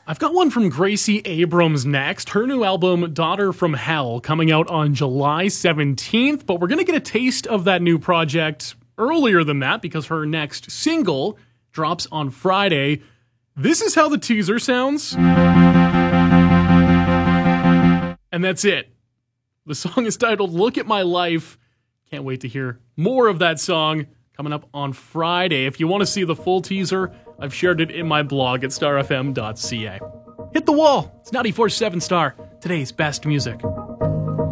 I've got one from Gracie Abrams next. Her new album, Daughter from Hell, coming out on July 17th, but we're going to get a taste of that new project earlier than that because her next single drops on Friday. This is how the teaser sounds. And that's it. The song is titled Look at My Life. Can't wait to hear more of that song coming up on Friday. If you want to see the full teaser, I've shared it in my blog at starfm.ca. Hit the wall. It's 94.7 Star, today's best music.